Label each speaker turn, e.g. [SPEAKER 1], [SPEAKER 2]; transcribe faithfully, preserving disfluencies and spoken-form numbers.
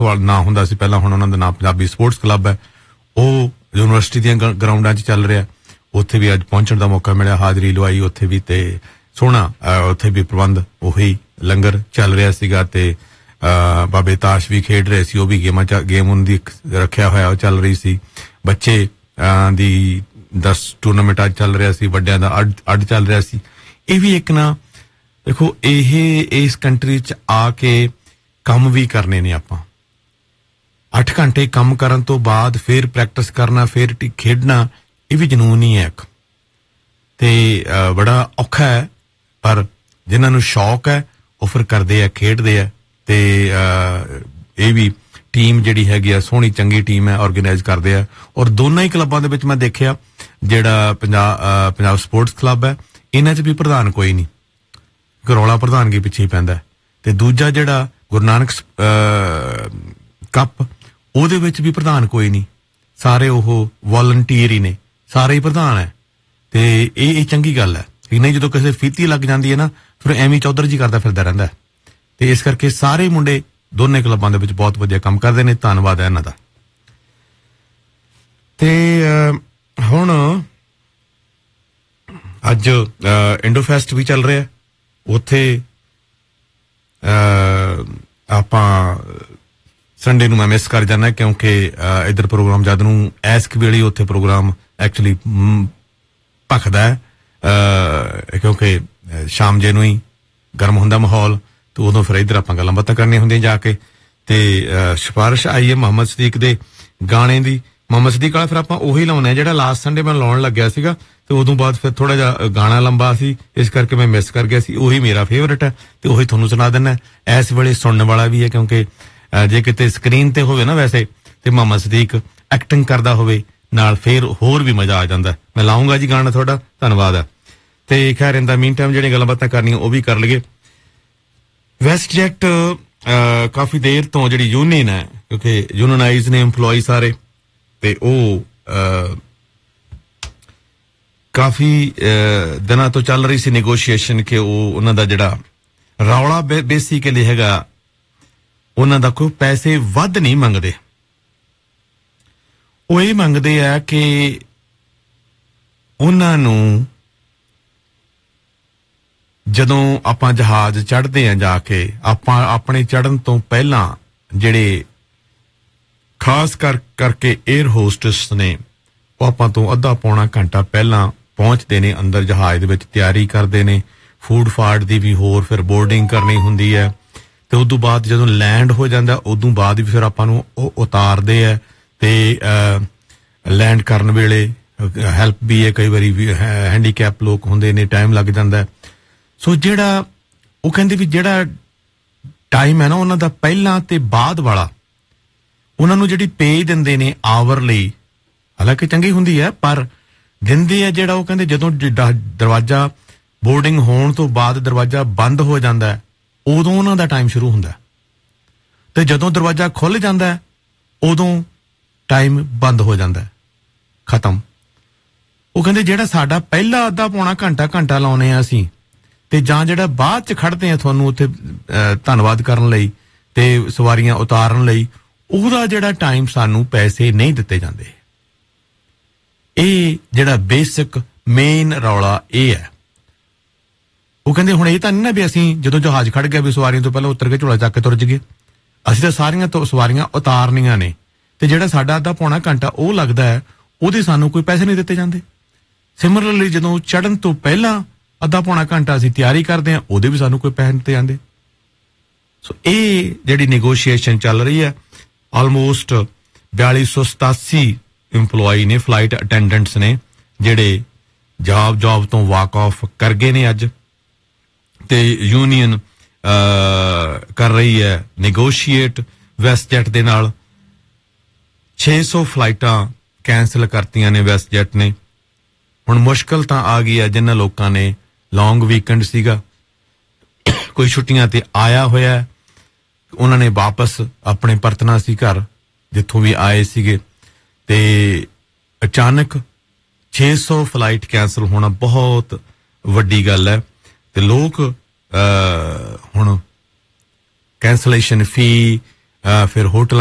[SPEAKER 1] ਨਾ ਹੁੰਦਾ ਸੀ ਪਹਿਲਾਂ, ਹੁਣ ਉਹਨਾਂ ਦਾ ਨਾਮ ਪੰਜਾਬੀ ਸਪੋਰਟਸ ਕਲੱਬ ਹੈ। ਉਹ ਯੂਨੀਵਰਸਿਟੀ ਦੀਆਂ ਗਰਾਊਂਡਾਂ 'ਚ ਚੱਲ ਰਿਹਾ, ਉੱਥੇ ਵੀ ਅੱਜ ਪਹੁੰਚਣ ਦਾ ਮੌਕਾ ਮਿਲਿਆ, ਹਾਜ਼ਰੀ ਲਵਾਈ ਉੱਥੇ ਵੀ, ਤੇ ਸੋਹਣਾ ਉੱਥੇ ਵੀ ਪ੍ਰਬੰਧ, ਉਹੀ ਲੰਗਰ ਚੱਲ ਰਿਹਾ ਸੀਗਾ, ਤੇ ਬਾਬੇ ਤਾਸ਼ ਵੀ ਖੇਡ ਰਹੇ ਸੀ, ਉਹ ਵੀ ਗੇਮਾਂ ਚ ਗੇਮ ਉਹਨਾਂ ਦੀ ਰੱਖਿਆ ਹੋਇਆ ਉਹ ਚੱਲ ਰਹੀ ਸੀ। ਬੱਚੇ ਦੀ ਦਸ ਟੂਰਨਾਮੈਂਟ ਅੱਜ ਚੱਲ ਰਿਹਾ ਸੀ, ਵੱਡਿਆਂ ਦਾ ਅੱਡ ਅੱਡ ਚੱਲ ਰਿਹਾ ਸੀ। ਇਹ ਵੀ ਇੱਕ ਨਾ ਦੇਖੋ, ਇਹ ਇਸ ਕੰਟਰੀ 'ਚ ਆ ਕੇ ਕੰਮ ਵੀ ਕਰਨੇ ਨੇ ਆਪਾਂ, ਅੱਠ ਘੰਟੇ ਕੰਮ ਕਰਨ ਤੋਂ ਬਾਅਦ ਫਿਰ ਪ੍ਰੈਕਟਿਸ ਕਰਨਾ, ਫਿਰ ਖੇਡਣਾ, ਇਹ ਵੀ ਜਨੂਨ ਹੀ ਹੈ ਇੱਕ, ਤੇ ਬੜਾ ਔਖਾ ਹੈ। ਪਰ ਜਿਨ੍ਹਾਂ ਨੂੰ ਸ਼ੌਕ ਹੈ ਉਹ ਫਿਰ ਕਰਦੇ ਆ, ਖੇਡਦੇ ਆ, ਤੇ ਇਹ ਵੀ ਟੀਮ ਜਿਹੜੀ ਹੈਗੀ ਆ ਸੋਹਣੀ ਚੰਗੀ ਟੀਮ ਹੈ, ਆਰਗੇਨਾਈਜ਼ ਕਰਦੇ ਆ। ਔਰ ਦੋਨਾਂ ਹੀ ਕਲੱਬਾਂ ਦੇ ਵਿੱਚ ਮੈਂ ਦੇਖਿਆ, ਜਿਹੜਾ ਪੰਜਾਬ ਪੰਜਾਬ ਸਪੋਰਟਸ ਕਲੱਬ ਹੈ, ਇਹਨਾਂ 'ਚ ਵੀ ਪ੍ਰਧਾਨ ਕੋਈ ਨਹੀਂ, ਰੌਲਾ ਪ੍ਰਧਾਨਗੀ ਪਿੱਛੇ ਹੀ ਪੈਂਦਾ, ਤੇ ਦੂਜਾ ਜਿਹੜਾ ਗੁਰੂ ਨਾਨਕ ਕੱਪ, ਉਹਦੇ ਵਿੱਚ ਵੀ ਪ੍ਰਧਾਨ ਕੋਈ ਨਹੀਂ, ਸਾਰੇ ਉਹ ਵਾਲੰਟੀਅਰ ਹੀ ਨੇ, ਸਾਰੇ ਹੀ ਪ੍ਰਧਾਨ ਹੈ। ਤੇ ਇਹ ਇਹ ਚੰਗੀ ਗੱਲ ਹੈ ਕਿ ਨਹੀਂ, ਜਦੋਂ ਕਿਸੇ ਫੀਤੀ ਲੱਗ ਜਾਂਦੀ ਹੈ ਨਾ, ਫਿਰ ਐਵੇਂ ਚੌਧਰ ਜੀ ਕਰਦਾ ਫਿਰਦਾ ਰਹਿੰਦਾ। ਤੇ ਇਸ ਕਰਕੇ ਸਾਰੇ ਮੁੰਡੇ ਦੋਨੇ ਕਲੱਬਾਂ ਦੇ ਵਿੱਚ ਬਹੁਤ ਵਧੀਆ ਕੰਮ ਕਰਦੇ ਨੇ, ਧੰਨਵਾਦ ਹੈ ਇਹਨਾਂ ਦਾ। ਤੇ ਹੁਣ ਅੱਜ ਇੰਡੋਫੈਸਟ ਵੀ ਚੱਲ ਰਿਹਾ, ਉੱਥੇ ਆਪਾਂ ਸੰਡੇ ਨੂੰ ਮੈਂ ਮਿਸ ਕਰ ਜਾਂਦਾ, ਕਿਉਂਕਿ ਇੱਧਰ ਪ੍ਰੋਗਰਾਮ ਜਦ ਨੂੰ ਐਸ ਵੇਲੇ ਉੱਥੇ ਪ੍ਰੋਗਰਾਮ ਐਕਚੁਅਲੀ ਭਖਦਾ ਹੈ, ਕਿਉਂਕਿ ਸ਼ਾਮ ਜੇ ਨੂੰ ਹੀ ਗਰਮ ਹੁੰਦਾ ਮਾਹੌਲ, ਤੇ ਉਦੋਂ ਫਿਰ ਇੱਧਰ ਆਪਾਂ ਗੱਲਾਂ ਬਾਤਾਂ ਕਰਨੀਆਂ ਹੁੰਦੀਆਂ ਜਾ ਕੇ। ਤੇ ਸਿਫਾਰਿਸ਼ ਆਈ ਹੈ ਮੁਹੰਮਦ ਸਦੀਕ ਦੇ ਗਾਣੇ ਦੀ, ਮੁਹੰਮਦ ਸਦੀਕ ਵਾਲਾ ਫਿਰ ਆਪਾਂ ਉਹੀ ਲਾਉਂਦੇ ਹਾਂ ਜਿਹੜਾ ਲਾਸਟ ਸੰਡੇ ਮੈਂ ਲਾਉਣ ਲੱਗਿਆ ਸੀਗਾ, ਤੇ ਉਦੋਂ ਬਾਅਦ ਫਿਰ ਥੋੜਾ ਜਿਹਾ ਗਾਣਾ ਲੰਬਾ ਸੀ, ਇਸ ਕਰਕੇ ਮੈਂ ਮਿਸ ਕਰ ਗਿਆ ਸੀ। ਉਹੀ ਮੇਰਾ ਫੇਵਰਟ ਹੈ, ਤੇ ਉਹੀ ਤੁਹਾਨੂੰ ਸੁਣਾ ਦਿੰਦਾ। ਇਸ ਵੇਲੇ ਸੁਣਨ ਵਾਲਾ ਵੀ ਹੈ, ਕਿਉਂਕਿ ਜੇ ਕਿਤੇ ਸਕਰੀਨ ਤੇ ਹੋਵੇ ਨਾ ਵੈਸੇ, ਤੇ ਮੁਹੰਮਦ ਸਦੀਕ ਐਕਟਿੰਗ ਕਰਦਾ ਹੋਵੇ ਨਾਲ, ਫੇਰ ਹੋਰ ਵੀ ਮਜ਼ਾ ਆ ਜਾਂਦਾ। ਮੈਂ ਲਾਉਂਗਾ ਜੀ ਗਾਣਾ ਤੁਹਾਡਾ, ਧੰਨਵਾਦ ਹੈ। ਤੇ ਖੈਰ ਇਨ ਦਾ ਮੀਨ ਟਾਈਮ ਜਿਹੜੀਆਂ ਗੱਲਾਂ ਬਾਤਾਂ ਕਰਨੀਆਂ ਉਹ ਵੀ ਕਰ ਲਈਏ। ਵੈਸਟ ਜੈਟ ਕਾਫੀ ਦੇਰ ਤੋਂ ਜਿਹੜੀ ਯੂਨੀਅਨ ਹੈ, ਕਿਉਂਕਿ ਯੂਨੀਅਨਾਈਜ਼ ਨੇ EMPLOYEE ਸਾਰੇ, ਤੇ ਉਹ ਕਾਫੀ ਦਿਨਾਂ ਤੋਂ ਚੱਲ ਰਹੀ ਸੀ ਨੈਗੋਸ਼ੀਏਸ਼ਨ, ਕਿ ਉਹ ਉਹਨਾਂ ਦਾ ਜਿਹੜਾ ਰੌਲਾ ਬੇਸਿਕਲੀ ਹੈਗਾ, ਉਹਨਾਂ ਦਾ ਕੋਈ ਪੈਸੇ ਵੱਧ ਨਹੀਂ ਮੰਗਦੇ, ਉਹ ਇਹ ਮੰਗਦੇ ਆ ਕਿ ਉਹਨਾਂ ਨੂੰ ਜਦੋਂ ਆਪਾਂ ਜਹਾਜ਼ ਚੜ੍ਹਦੇ ਆ ਜਾ ਕੇ, ਆਪਾਂ ਆਪਣੇ ਚੜ੍ਹਨ ਤੋਂ ਪਹਿਲਾਂ ਜਿਹੜੇ ਖਾਸ ਕਰ ਕਰਕੇ 에ਅਰ ਹੋਸਟਸ ਨੇ, ਉਹ ਆਪਾਂ ਤੋਂ ਅੱਧਾ ਪੌਣਾ ਘੰਟਾ ਪਹਿਲਾਂ ਪਹੁੰਚਦੇ ਨੇ ਅੰਦਰ ਜਹਾਜ਼ ਦੇ ਵਿੱਚ, ਤਿਆਰੀ ਕਰਦੇ ਨੇ ਫੂਡ ਫਾਡ ਦੀ ਵੀ, ਹੋਰ ਫਿਰ ਬੋਰਡਿੰਗ ਕਰਨੀ ਹੁੰਦੀ ਹੈ, ਤੇ ਉਦੋਂ ਬਾਅਦ ਜਦੋਂ ਲੈਂਡ ਹੋ ਜਾਂਦਾ ਉਦੋਂ ਬਾਅਦ ਵੀ ਫਿਰ ਆਪਾਂ ਨੂੰ ਉਹ ਉਤਾਰਦੇ ਆ, ਤੇ ਲੈਂਡ ਕਰਨ ਵੇਲੇ ਹੈਲਪ ਵੀ ਹੈ, ਕਈ ਵਾਰੀ ਵੀ ਹੈਂਡੀਕੈਪ ਲੋਕ ਹੁੰਦੇ ਨੇ, ਟਾਈਮ ਲੱਗ ਜਾਂਦਾ। ਸੋ ਜਿਹੜਾ ਉਹ ਕਹਿੰਦੇ ਵੀ ਜਿਹੜਾ ਟਾਈਮ ਹੈ ਨਾ ਉਹਨਾਂ ਦਾ ਪਹਿਲਾਂ ਤੇ ਬਾਅਦ ਵਾਲਾ, ਉਹਨਾਂ ਨੂੰ ਜਿਹੜੀ ਪੇ ਦਿੰਦੇ ਨੇ ਆਵਰ ਲਈ, ਹਾਲਾਂਕਿ ਚੰਗੀ ਹੁੰਦੀ ਹੈ, ਪਰ ਦਿੰਦੇ ਆ ਜਿਹੜਾ, ਉਹ ਕਹਿੰਦੇ ਜਦੋਂ ਦਰਵਾਜ਼ਾ ਬੋਰਡਿੰਗ ਹੋਣ ਤੋਂ ਬਾਅਦ ਦਰਵਾਜ਼ਾ ਬੰਦ ਹੋ ਜਾਂਦਾ, ਉਦੋਂ ਉਹਨਾਂ ਦਾ ਟਾਈਮ ਸ਼ੁਰੂ ਹੁੰਦਾ, ਤੇ ਜਦੋਂ ਦਰਵਾਜ਼ਾ ਖੁੱਲ ਜਾਂਦਾ ਉਦੋਂ ਟਾਈਮ ਬੰਦ ਹੋ ਜਾਂਦਾ, ਖਤਮ। ਉਹ ਕਹਿੰਦੇ ਜਿਹੜਾ ਸਾਡਾ ਪਹਿਲਾ ਅੱਧਾ ਪੌਣਾ ਘੰਟਾ ਘੰਟਾ ਲਾਉਨੇ ਆ ਅਸੀਂ, ਤੇ ਜਾਂ ਜਿਹੜਾ ਬਾਅਦ ਚ ਖੜਦੇ ਆ ਤੁਹਾਨੂੰ ਉੱਥੇ ਧੰਨਵਾਦ ਕਰਨ ਲਈ ਤੇ ਸਵਾਰੀਆਂ ਉਤਾਰਨ ਲਈ, ਉਹਦਾ ਜਿਹੜਾ ਟਾਈਮ ਸਾਨੂੰ ਪੈਸੇ ਨਹੀਂ ਦਿੱਤੇ ਜਾਂਦੇ। ਇਹ ਜਿਹੜਾ ਬੇਸਿਕ ਮੇਨ ਰੌਲਾ ਇਹ ਹੈ। ਉਹ ਕਹਿੰਦੇ ਹੁਣ ਇਹ ਤਾਂ ਨਹੀਂ ਨਾ ਵੀ ਅਸੀਂ ਜਦੋਂ ਜਹਾਜ਼ ਖੜ ਗਿਆ ਵੀ ਸਵਾਰੀਆਂ ਤੋਂ ਪਹਿਲਾਂ ਉਤਰ ਕੇ ਝੋਲਾ ਚੱਕ ਕੇ ਤੁਰ ਜੀਏ, ਅਸੀਂ ਤਾਂ ਸਾਰੀਆਂ ਤੋਂ ਸਵਾਰੀਆਂ ਉਤਾਰਨੀਆਂ ਨੇ, ਤੇ ਜਿਹੜਾ ਸਾਡਾ ਅੱਧਾ ਪੌਣਾ ਘੰਟਾ ਉਹ ਲੱਗਦਾ ਹੈ, ਉਹਦੇ ਸਾਨੂੰ ਕੋਈ ਪੈਸੇ ਨਹੀਂ ਦਿੱਤੇ ਜਾਂਦੇ। ਸਿਮਿਲਰਲੀ ਜਦੋਂ ਚੜ੍ਹਨ ਤੋਂ ਪਹਿਲਾਂ ਅੱਧਾ ਪੌਣਾ ਘੰਟਾ ਅਸੀਂ ਤਿਆਰੀ ਕਰਦੇ ਹਾਂ, ਉਹਦੇ ਵੀ ਸਾਨੂੰ ਕੋਈ ਪੈਸੇ ਦਿੱਤੇ ਜਾਂਦੇ। ਸੋ ਇਹ ਜਿਹੜੀ ਨੈਗੋਸ਼ੀਏਸ਼ਨ ਚੱਲ ਰਹੀ ਹੈ, ਆਲਮੋਸਟ ਬਿਆਲੀ ਸੌ ਸਤਾਸੀ ਇੰਪਲੋਈ ਨੇ, ਫਲਾਈਟ ਅਟੈਂਡੈਂਟਸ ਨੇ, ਜਿਹੜੇ ਜੌਬ ਜੌਬ ਤੋਂ ਵਾਕ ਆਫ ਕਰ ਗਏ ਨੇ ਅੱਜ, ਤੇ ਯੂਨੀਅਨ ਕਰ ਰਹੀ ਹੈ ਨੈਗੋਸ਼ੀਏਟ ਵੈਸਟ ਜੈਟ ਦੇ ਨਾਲ। ਛੇ ਸੌ ਫਲਾਈਟਾਂ ਕੈਂਸਲ ਕਰਤੀਆਂ ਨੇ ਵੈਸਟ ਜੈਟ ਨੇ। ਹੁਣ ਮੁਸ਼ਕਲ ਤਾਂ ਆ ਗਈ ਹੈ ਜਿਨ੍ਹਾਂ ਲੋਕਾਂ ਨੇ ਲੌਂਗ ਵੀਕਐਂਡ ਸੀਗਾ, ਕੋਈ ਛੁੱਟੀਆਂ ਤੇ ਆਇਆ ਹੋਇਆ, ਉਹਨਾਂ ਨੇ ਵਾਪਸ ਆਪਣੇ ਪਰਤਣਾ ਸੀ ਘਰ ਜਿੱਥੋਂ ਵੀ ਆਏ ਸੀਗੇ, ਤੇ ਅਚਾਨਕ ਛੇ ਸੌ ਫਲਾਈਟ ਕੈਂਸਲ ਹੋਣਾ ਬਹੁਤ ਵੱਡੀ ਗੱਲ ਹੈ। ਤੇ ਲੋਕ ਹੁਣ ਕੈਂਸਲੇਸ਼ਨ ਫੀ ਫਿਰ ਹੋਟਲਾਂ